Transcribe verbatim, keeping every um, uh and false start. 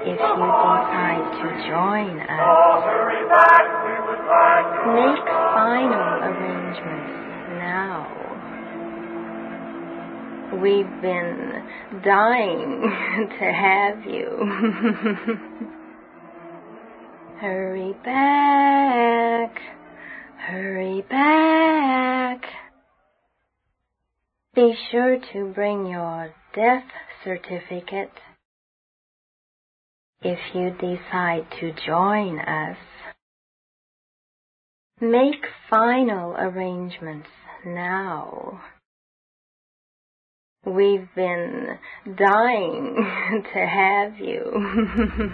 if you decide to join us. Make final arrangements now. We've been dying to have you. Hurry back, hurry back. Be sure to bring your death certificate if you decide to join us. Make final arrangements now. We've been dying to have you.